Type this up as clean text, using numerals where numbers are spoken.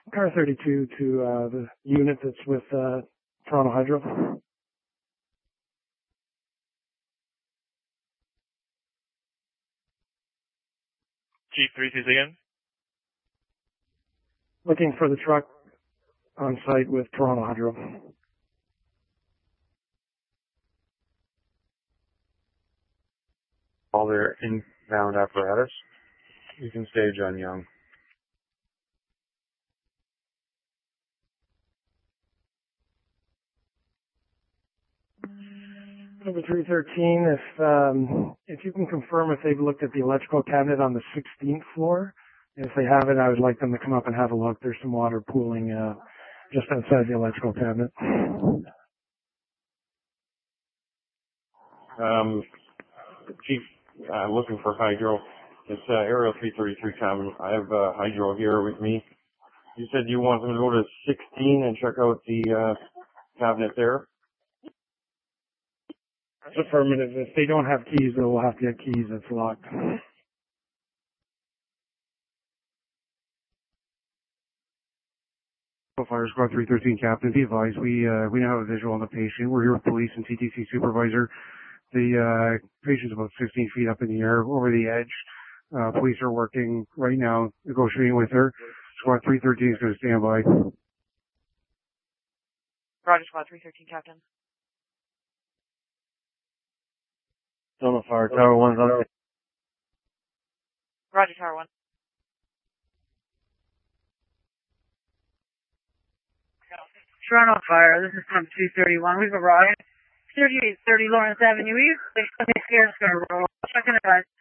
Car 32 to the unit that's with Toronto Hydro. Chief 3 again. Looking for the truck on site with Toronto Hydro. All their inbound apparatus. You can stage on Young. Number 313, if you can confirm if they've looked at the electrical cabinet on the 16th floor. If they haven't, I would like them to come up and have a look. There's some water pooling just outside the electrical cabinet. Chief, looking for Hydro. It's Aerial 333 cabin. I have Hydro here with me. You said you want them to go to 16 and check out the cabinet there? That's affirmative. If they don't have keys, they will have to get keys. It's locked. Fire Squad 313 Captain, be advised, we now have a visual on the patient. We're here with police and TTC supervisor. The patient's about 16 feet up in the air over the edge. Police are working right now, negotiating with her. Squad 313 is going to stand by. Roger, Squad 313 Captain. Toronto Fire, Tower 1's on. Roger, Tower 1. Toronto Fire, this is pump 231. We've arrived. 3830 Lawrence Avenue East. They're scared it's going to roll. Checking advice.